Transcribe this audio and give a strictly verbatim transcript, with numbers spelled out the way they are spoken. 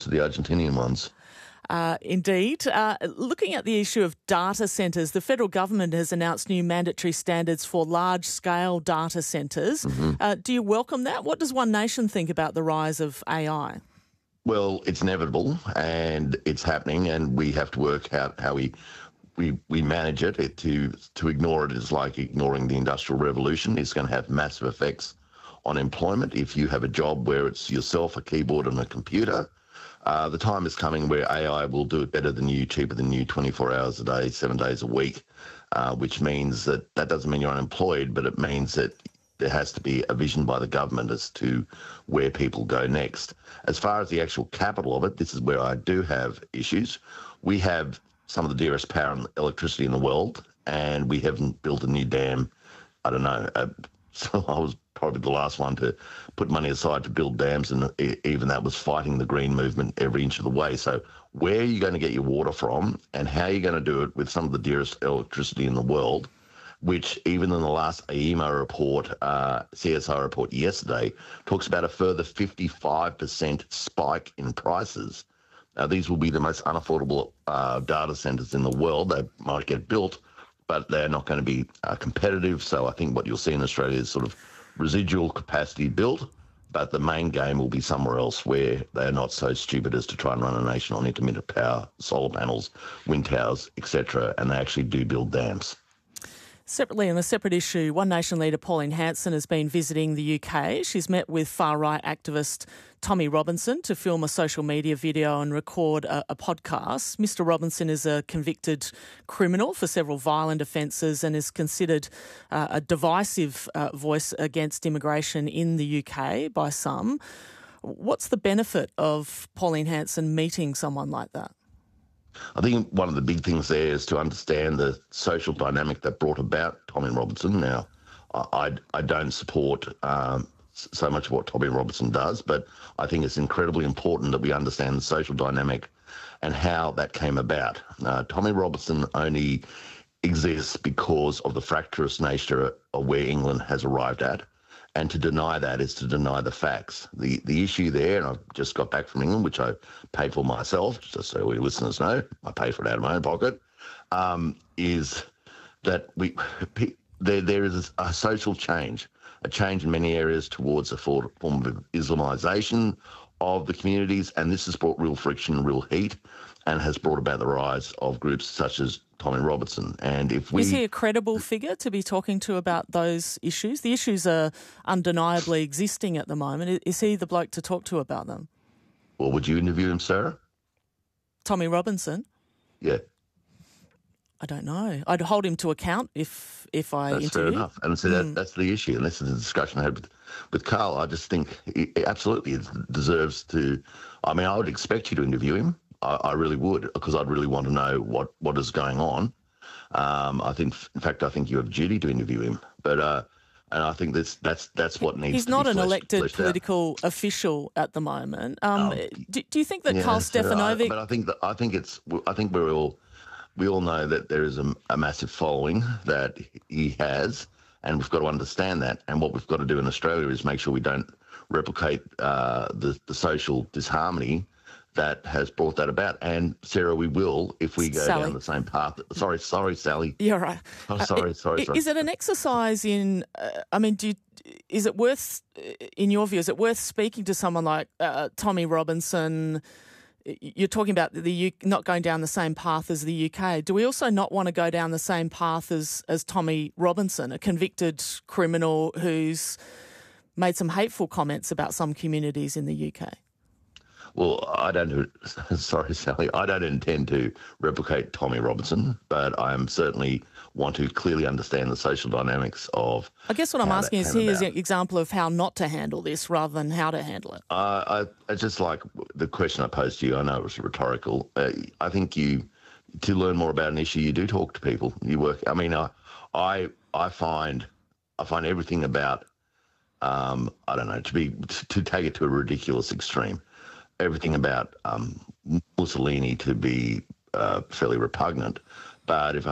to the Argentinian ones. Uh, indeed. Uh, looking at the issue of data centres, the federal government has announced new mandatory standards for large-scale data centres. Mm-hmm. Uh, do you welcome that? What does One Nation think about the rise of A I? Well, it's inevitable and it's happening, and we have to work out how we we, we manage it. it. To to ignore it is like ignoring the Industrial Revolution. It's going to have massive effects on employment. If you have a job where it's yourself, a keyboard and a computer, uh, the time is coming where A I will do it better than you, cheaper than you, twenty-four hours a day, seven days a week, uh, which means that that doesn't mean you're unemployed, but it means that there has to be a vision by the government as to where people go next. As far as the actual capital of it, this is where I do have issues. We have some of the dearest power and electricity in the world, and we haven't built a new dam. I don't know. Uh, so I was probably the last one to put money aside to build dams, and even that was fighting the green movement every inch of the way. So where are you going to get your water from, and how are you going to do it with some of the dearest electricity in the world, which even in the last A E M O report, uh, C S I report yesterday, talks about a further fifty-five percent spike in prices. Now, these will be the most unaffordable uh, data centres in the world. They might get built, but they're not going to be uh, competitive. So I think what you'll see in Australia is sort of residual capacity built, but the main game will be somewhere else where they're not so stupid as to try and run a nation on intermittent power, solar panels, wind towers, et cetera, and they actually do build dams. Separately, on a separate issue, One Nation leader Pauline Hanson has been visiting the U K. She's met with far-right activist Tommy Robinson to film a social media video and record a, a podcast. Mister Robinson is a convicted criminal for several violent offences and is considered uh, a divisive uh, voice against immigration in the U K by some. What's the benefit of Pauline Hanson meeting someone like that? I think one of the big things there is to understand the social dynamic that brought about Tommy Robinson. Now, I, I don't support um, so much of what Tommy Robinson does, but I think it's incredibly important that we understand the social dynamic and how that came about. Uh, Tommy Robinson only exists because of the fractious nature of where England has arrived at. And to deny that is to deny the facts. The the issue there, and I've just got back from England, which I paid for myself, just so your listeners know, I paid for it out of my own pocket, um, is that we there there is a social change, a change in many areas towards a form of Islamisation of the communities, and this has brought real friction, real heat, and has brought about the rise of groups such as Tommy Robinson. And if we... Is he a credible figure to be talking to about those issues? The issues are undeniably existing at the moment. Is he the bloke to talk to about them? Well, would you interview him, Sarah? Tommy Robinson? Yeah. I don't know. I'd hold him to account if if I That's interview. fair enough. And so that, Mm. that's the issue. And this is a discussion I had with, with Carl. I just think he absolutely deserves to... I mean, I would expect you to interview him. I, I really would, because I'd really want to know what, what is going on. Um, I think, in fact, I think you have a duty to interview him. But uh, and I think that's that's that's what needs. He's to not be an fleshed, elected fleshed political out. official at the moment. Um, Um, do, do you think that yeah, Carl so I- Stefanovic? But I think that I think it's. I think we're all we all know that there is a, a massive following that he has, and we've got to understand that. And what we've got to do in Australia is make sure we don't replicate uh, the the social disharmony that has brought that about. And Sarah, we will if we go Sally. down the same path. Sorry, sorry, Sally. You're right. Oh, Uh, sorry, it- sorry, i- sorry. Is it an exercise in? Uh, I mean, do you, is it worth, in your view, is it worth speaking to someone like uh, Tommy Robinson? You're talking about the U, not going down the same path as the U K. Do we also not want to go down the same path as as Tommy Robinson, a convicted criminal who's made some hateful comments about some communities in the U K? Well, I don't. Sorry, Sally. I don't intend to replicate Tommy Robinson, but I am certainly want to clearly understand the social dynamics of. I guess what I'm how that asking is, came he is about. an example of how not to handle this rather than how to handle it. Uh, I, I just like the question I posed to you. I know it was rhetorical. Uh, I think you, to learn more about an issue, you do talk to people. You work. I mean, I, I, I find, I find everything about, um, I don't know, to be to take it to a ridiculous extreme. Everything about um, Mussolini to be uh, fairly repugnant, but if I